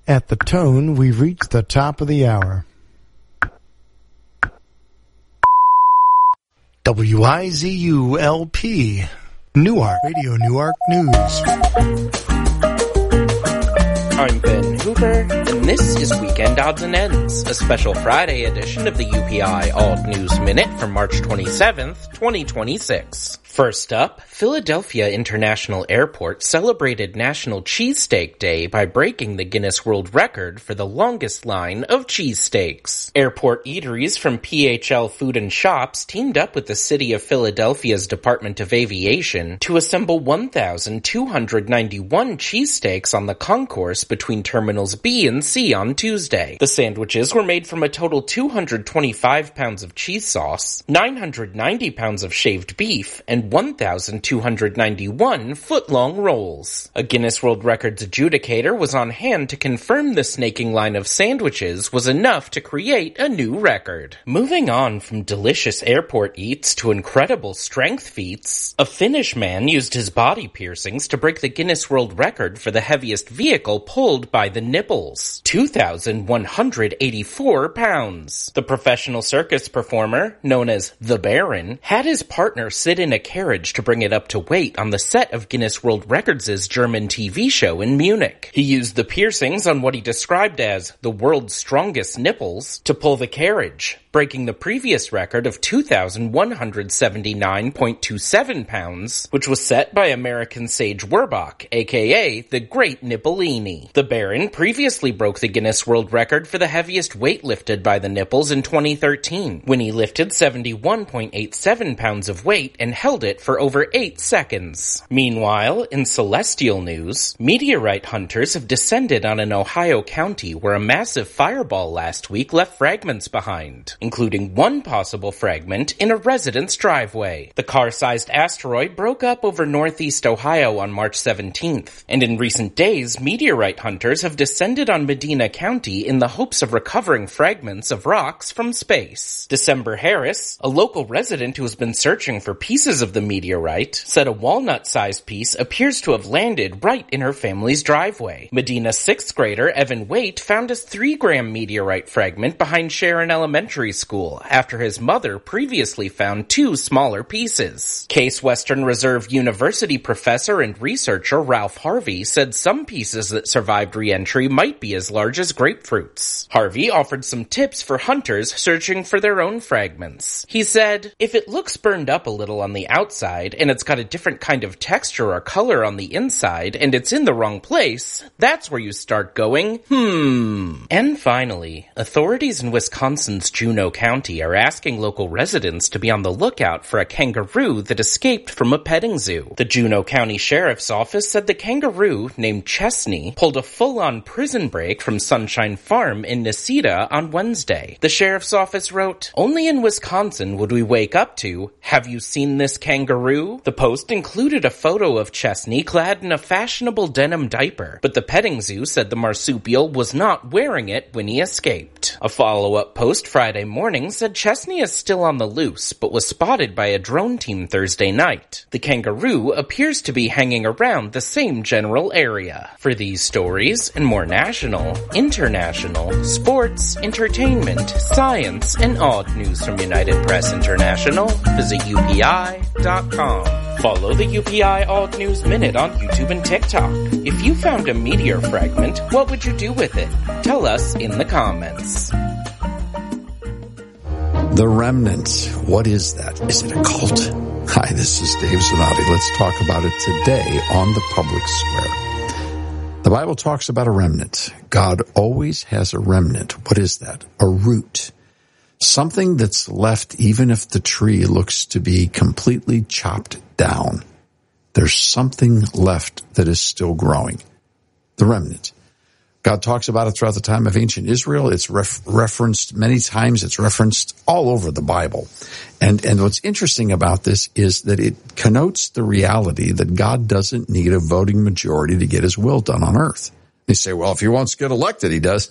At the tone, we've reached the top of the hour. WIZU-LP, Newark, Radio Newark News. I'm Ben Hooper, and this is Weekend Odds and Ends, a special Friday edition of the UPI Alt News Minute for March 27th, 2026. First up, Philadelphia International Airport celebrated National Cheesesteak Day by breaking the Guinness World Record for the longest line of cheesesteaks. Airport eateries from PHL Food and Shops teamed up with the City of Philadelphia's Department of Aviation to assemble 1,291 cheesesteaks on the concourse between Terminals B and C on Tuesday. The sandwiches were made from a total 225 pounds of cheese sauce, 990 pounds of shaved beef, and 1,291 foot-long rolls. A Guinness World Records adjudicator was on hand to confirm the snaking line of sandwiches was enough to create a new record. Moving on from delicious airport eats to incredible strength feats, a Finnish man used his body piercings to break the Guinness World Record for the heaviest vehicle pulled by the nipples, 2,184 pounds. The professional circus performer, known as the Baron, had his partner sit in a carriage to bring it up to weight on the set of Guinness World Records' German TV show in Munich. He used the piercings on what he described as the world's strongest nipples to pull the carriage, breaking the previous record of 2,179.27 pounds, which was set by American Sage Werbach, aka the Great Nippolini. The Baron previously broke the Guinness World Record for the heaviest weight lifted by the nipples in 2013, when he lifted 71.87 pounds of weight and held it for over 8 seconds. Meanwhile, in celestial news, meteorite hunters have descended on an Ohio county where a massive fireball last week left fragments behind, including one possible fragment in a resident's driveway. The car-sized asteroid broke up over northeast Ohio on March 17th, and in recent days, meteorite hunters have descended on Medina County in the hopes of recovering fragments of rocks from space. December Harris, a local resident who has been searching for pieces of the meteorite, said a walnut-sized piece appears to have landed right in her family's driveway. Medina's 6th grader Evan Waite found a 3-gram meteorite fragment behind Sharon Elementary School after his mother previously found 2 smaller pieces. Case Western Reserve University professor and researcher Ralph Harvey said some pieces that survived re-entry might be as large as grapefruits. Harvey offered some tips for hunters searching for their own fragments. He said, "If it looks burned up a little on the outside and it's got a different kind of texture or color on the inside and it's in the wrong place, that's where you start going, And finally, authorities in Wisconsin's Juneau County are asking local residents to be on the lookout for a kangaroo that escaped from a petting zoo. The Juneau County Sheriff's Office said the kangaroo, named Chesney, pulled a full-on prison break from Sunshine Farm in Necedah on Wednesday. The Sheriff's Office wrote, "Only in Wisconsin would we wake up to, 'Have you seen this kangaroo?' The post included a photo of Chesney clad in a fashionable denim diaper, but the petting zoo said the marsupial was not wearing it when he escaped. A follow-up post Friday morning said Chesney is still on the loose, but was spotted by a drone team Thursday night. The kangaroo appears to be hanging around the same general area." For these stories and more national, international, sports, entertainment, science, and odd news from United Press International, visit UPI.com. Follow the UPI Alt News Minute on YouTube and TikTok. If you found a meteor fragment, what would you do with it? Tell us in the comments. The Remnant. What is that? Is it a cult? Hi, this is Dave Zanotti. Let's talk about it today on the Public Square. The Bible talks about a remnant. God always has a remnant. What is that? A root. Something that's left even if the tree looks to be completely chopped down. There's something left that is still growing. The remnant. God talks about it throughout the time of ancient Israel. It's referenced many times. It's referenced all over the Bible. And what's interesting about this is that it connotes the reality that God doesn't need a voting majority to get his will done on earth. They say, well, if he wants to get elected, he does.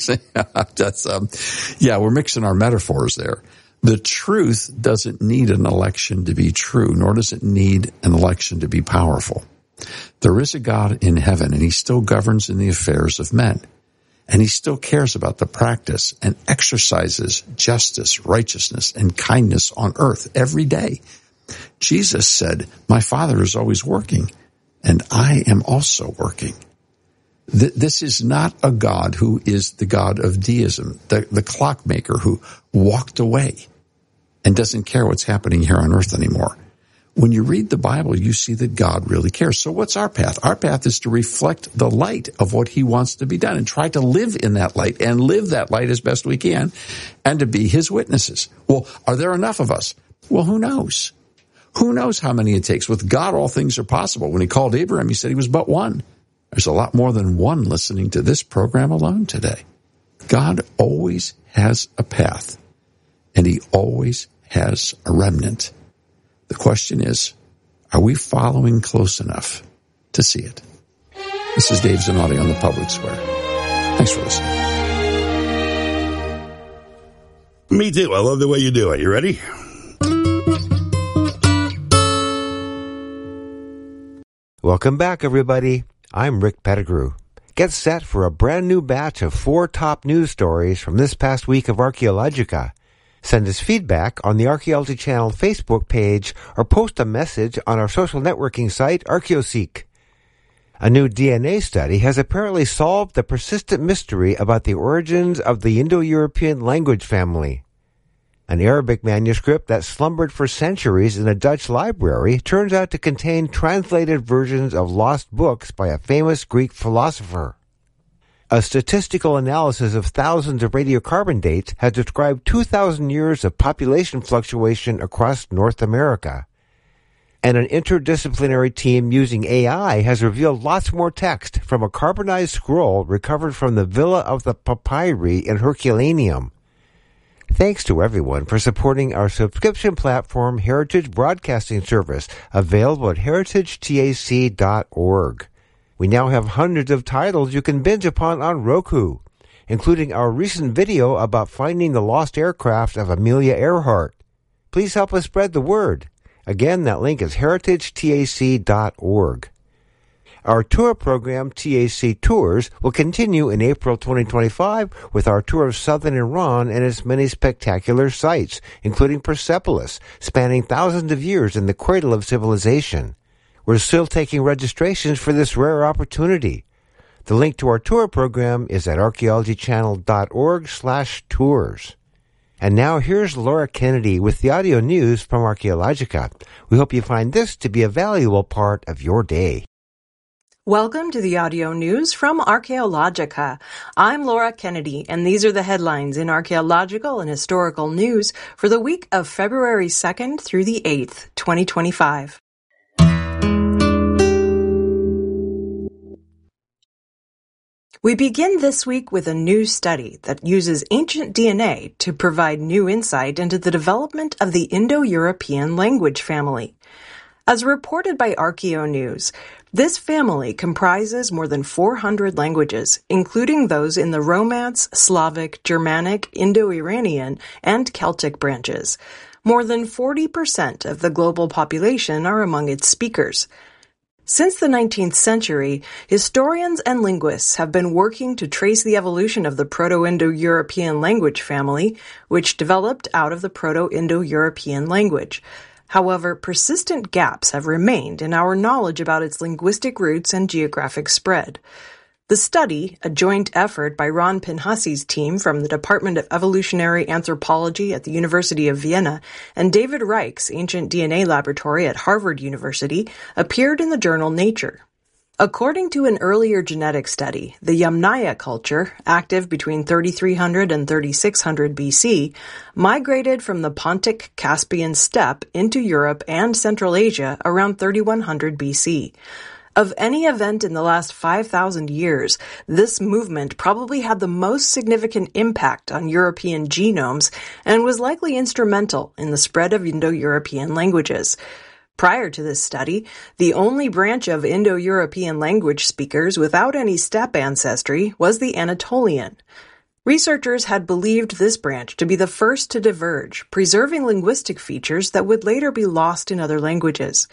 We're mixing our metaphors there. The truth doesn't need an election to be true, nor does it need an election to be powerful. There is a God in heaven, and he still governs in the affairs of men. And he still cares about the practice and exercises justice, righteousness, and kindness on earth every day. Jesus said, "My Father is always working, and I am also working." This is not a God who is the God of deism, the clockmaker who walked away and doesn't care what's happening here on earth anymore. When you read the Bible, you see that God really cares. So what's our path? Our path is to reflect the light of what he wants to be done and try to live in that light and live that light as best we can and to be his witnesses. Well, are there enough of us? Well, who knows? Who knows how many it takes? With God, all things are possible. When he called Abraham, he said he was but one. There's a lot more than one listening to this program alone today. God always has a path, and he always has a remnant. The question is, are we following close enough to see it? This is Dave Zanotti on the Public Square. Thanks for listening. Me too. I love the way you do it. You ready? Welcome back, everybody. I'm Rick Pettigrew. Get set for a brand new batch of 4 top news stories from this past week of Archaeologica. Send us feedback on the Archaeology Channel Facebook page or post a message on our social networking site, Archaeoseek. A new DNA study has apparently solved the persistent mystery about the origins of the Indo-European language family. An Arabic manuscript that slumbered for centuries in a Dutch library turns out to contain translated versions of lost books by a famous Greek philosopher. A statistical analysis of thousands of radiocarbon dates has described 2,000 years of population fluctuation across North America. And an interdisciplinary team using AI has revealed lots more text from a carbonized scroll recovered from the Villa of the Papyri in Herculaneum. Thanks to everyone for supporting our subscription platform, Heritage Broadcasting Service, available at heritagetac.org. We now have hundreds of titles you can binge upon on Roku, including our recent video about finding the lost aircraft of Amelia Earhart. Please help us spread the word. Again, that link is heritagetac.org. Our tour program, TAC Tours, will continue in April 2025 with our tour of southern Iran and its many spectacular sites, including Persepolis, spanning thousands of years in the cradle of civilization. We're still taking registrations for this rare opportunity. The link to our tour program is at archaeologychannel.org/tours. And now here's Laura Kennedy with the audio news from Archaeologica. We hope you find this to be a valuable part of your day. Welcome to the audio news from Archaeologica. I'm Laura Kennedy, and these are the headlines in archaeological and historical news for the week of February 2nd through the 8th, 2025. We begin this week with a new study that uses ancient DNA to provide new insight into the development of the Indo-European language family. As reported by ArchaeoNews, this family comprises more than 400 languages, including those in the Romance, Slavic, Germanic, Indo-Iranian, and Celtic branches. More than 40% of the global population are among its speakers. Since the 19th century, historians and linguists have been working to trace the evolution of the Proto-Indo-European language family, which developed out of the Proto-Indo-European language. However, persistent gaps have remained in our knowledge about its linguistic roots and geographic spread. The study, a joint effort by Ron Pinhasi's team from the Department of Evolutionary Anthropology at the University of Vienna and David Reich's Ancient DNA Laboratory at Harvard University, appeared in the journal Nature. According to an earlier genetic study, the Yamnaya culture, active between 3300 and 3600 BC, migrated from the Pontic-Caspian steppe into Europe and Central Asia around 3100 BC. Of any event in the last 5,000 years, this movement probably had the most significant impact on European genomes and was likely instrumental in the spread of Indo-European languages. Prior to this study, the only branch of Indo-European language speakers without any steppe ancestry was the Anatolian. Researchers had believed this branch to be the first to diverge, preserving linguistic features that would later be lost in other languages.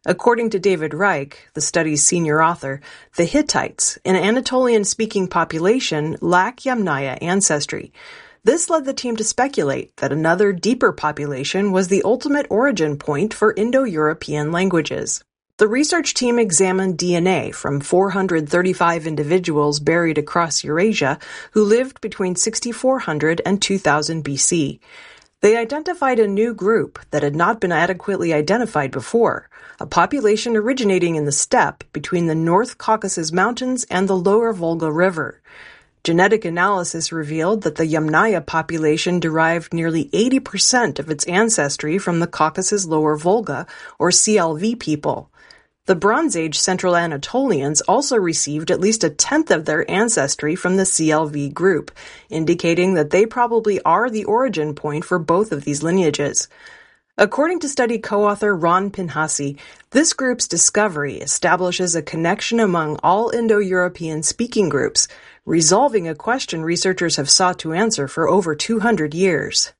According to David Reich, the study's senior author, the Hittites, an Anatolian-speaking population, lack Yamnaya ancestry. This led the team to speculate that another deeper population was the ultimate origin point for Indo-European languages. The research team examined DNA from 435 individuals buried across Eurasia who lived between 6400 and 2000 BC. They identified a new group that had not been adequately identified before, a population originating in the steppe between the North Caucasus Mountains and the lower Volga River. Genetic analysis revealed that the Yamnaya population derived nearly 80% of its ancestry from the Caucasus Lower Volga, or CLV people. The Bronze Age Central Anatolians also received at least a tenth of their ancestry from the CLV group, indicating that they probably are the origin point for both of these lineages. According to study co-author Ron Pinhasi, this group's discovery establishes a connection among all Indo-European speaking groups, resolving a question researchers have sought to answer for over 200 years.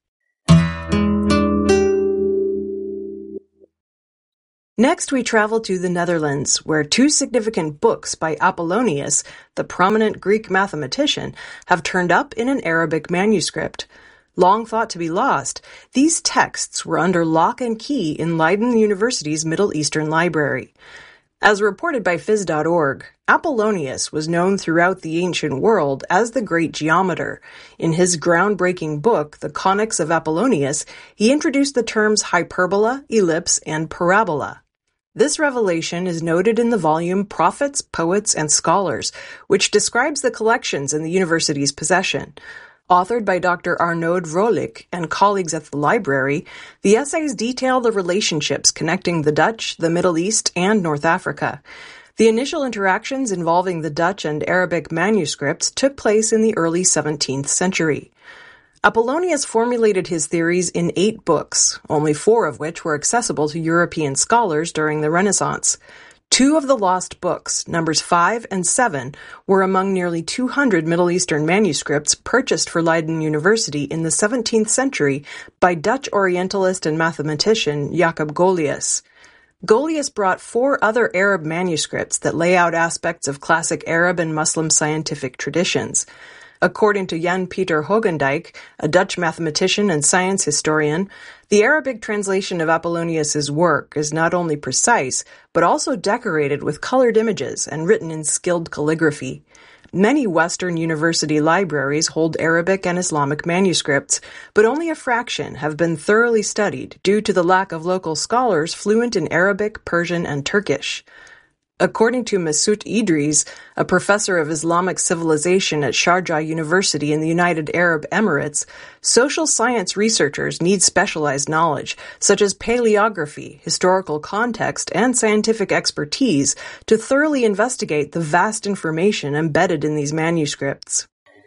Next, we travel to the Netherlands, where two significant books by Apollonius, the prominent Greek mathematician, have turned up in an Arabic manuscript. Long thought to be lost, these texts were under lock and key in Leiden University's Middle Eastern Library. As reported by Phys.org, Apollonius was known throughout the ancient world as the great geometer. In his groundbreaking book, The Conics of Apollonius, he introduced the terms hyperbola, ellipse, and parabola. This revelation is noted in the volume Prophets, Poets, and Scholars, which describes the collections in the university's possession. Authored by Dr. Arnaud Vrolijk and colleagues at the library, the essays detail the relationships connecting the Dutch, the Middle East, and North Africa. The initial interactions involving the Dutch and Arabic manuscripts took place in the early 17th century. Apollonius formulated his theories in 8 books, only 4 of which were accessible to European scholars during the Renaissance. 2 of the lost books, numbers 5 and 7, were among nearly 200 Middle Eastern manuscripts purchased for Leiden University in the 17th century by Dutch Orientalist and mathematician Jacob Golius. Golius brought 4 other Arab manuscripts that lay out aspects of classic Arab and Muslim scientific traditions. According to Jan-Pieter Hogendijk, a Dutch mathematician and science historian, the Arabic translation of Apollonius's work is not only precise, but also decorated with colored images and written in skilled calligraphy. Many Western university libraries hold Arabic and Islamic manuscripts, but only a fraction have been thoroughly studied due to the lack of local scholars fluent in Arabic, Persian, and Turkish. According to Masoud Idris, a professor of Islamic civilization at Sharjah University in the United Arab Emirates, social science researchers need specialized knowledge, such as paleography, historical context, and scientific expertise to thoroughly investigate the vast information embedded in these manuscripts.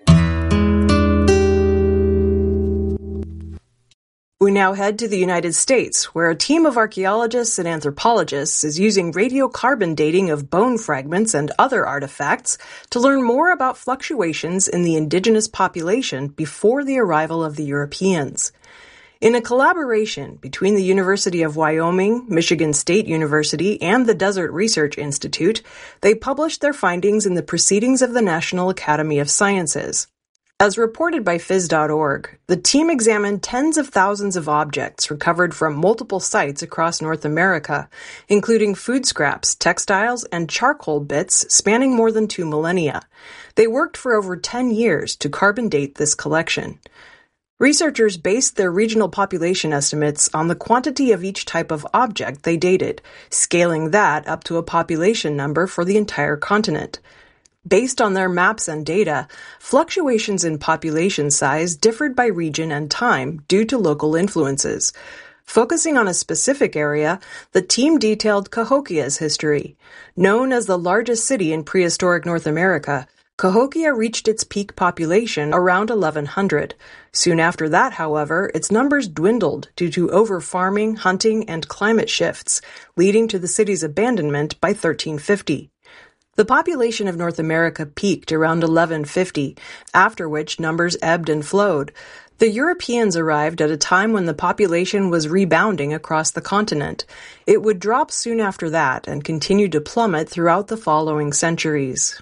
We now head to the United States, where a team of archaeologists and anthropologists is using radiocarbon dating of bone fragments and other artifacts to learn more about fluctuations in the indigenous population before the arrival of the Europeans. In a collaboration between the University of Wyoming, Michigan State University, and the Desert Research Institute, they published their findings in the Proceedings of the National Academy of Sciences. As reported by Phys.org, the team examined tens of thousands of objects recovered from multiple sites across North America, including food scraps, textiles, and charcoal bits spanning more than 2 millennia. They worked for over 10 years to carbon date this collection. Researchers based their regional population estimates on the quantity of each type of object they dated, scaling that up to a population number for the entire continent. Based on their maps and data, fluctuations in population size differed by region and time due to local influences. Focusing on a specific area, the team detailed Cahokia's history. Known as the largest city in prehistoric North America, Cahokia reached its peak population around 1100. Soon after that, however, its numbers dwindled due to over-farming, hunting, and climate shifts, leading to the city's abandonment by 1350. The population of North America peaked around 1150, after which numbers ebbed and flowed. The Europeans arrived at a time when the population was rebounding across the continent. It would drop soon after that and continue to plummet throughout the following centuries.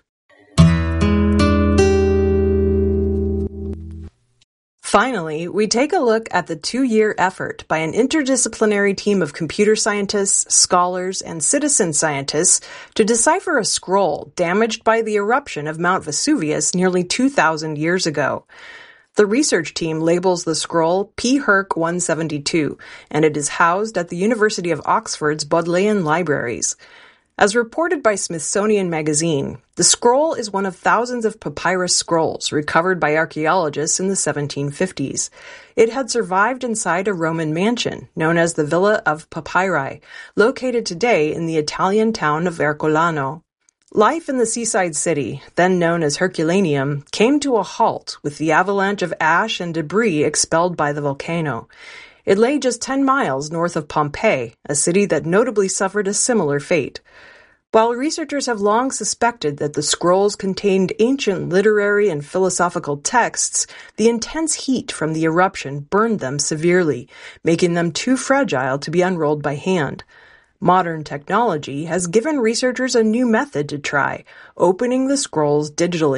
Finally, we take a look at the 2-year effort by an interdisciplinary team of computer scientists, scholars, and citizen scientists to decipher a scroll damaged by the eruption of Mount Vesuvius nearly 2,000 years ago. The research team labels the scroll P. Herc 172, and it is housed at the University of Oxford's Bodleian Libraries. As reported by Smithsonian Magazine, the scroll is one of thousands of papyrus scrolls recovered by archaeologists in the 1750s. It had survived inside a Roman mansion known as the Villa of Papyri, located today in the Italian town of Ercolano. Life in the seaside city, then known as Herculaneum, came to a halt with the avalanche of ash and debris expelled by the volcano. It lay just 10 miles north of Pompeii, a city that notably suffered a similar fate. While researchers have long suspected that the scrolls contained ancient literary and philosophical texts, the intense heat from the eruption burned them severely, making them too fragile to be unrolled by hand. Modern technology has given researchers a new method to try, opening the scrolls digitally.